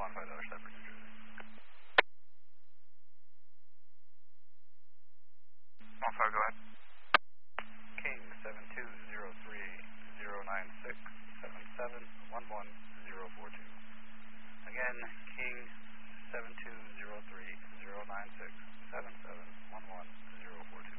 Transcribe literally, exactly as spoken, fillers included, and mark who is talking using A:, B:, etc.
A: one five Dallas Shepherd, New Jersey. one five, go ahead. King seven two zero three zero nine six seven seven one one zero four two. Again, King seven two zero three zero nine six seven seven one one